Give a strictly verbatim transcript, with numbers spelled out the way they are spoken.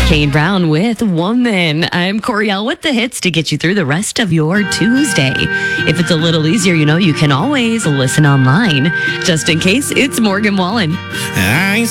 Kane Brown with Woman. I'm Coriel with the hits to get you through the rest of your Tuesday. If it's a little easier, you know, you can always listen online. Just in case, it's Morgan Wallen. I